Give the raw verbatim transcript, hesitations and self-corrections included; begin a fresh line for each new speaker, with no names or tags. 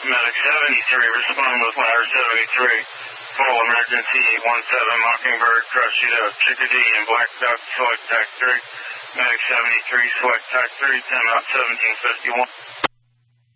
Medic seventy-three, respond with ladder seventy-three. Full emergency one seven Mockingbird, Crushita, Chickadee, and Black Duck, select T A C three. Medic seventy-three, select T A C three, ten out seventeen fifty-one.